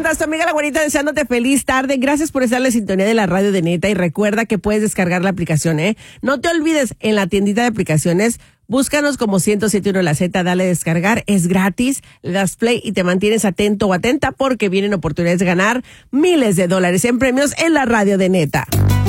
Ondas, tu amiga la güerita deseándote feliz tarde. Gracias por estar en la sintonía de la radio de Neta y recuerda que puedes descargar la aplicación, ¿eh? No te olvides, en la tiendita de aplicaciones, búscanos como 1071 La Z, dale a descargar, es gratis, le das play y te mantienes atento o atenta porque vienen oportunidades de ganar miles de dólares en premios en la radio de Neta.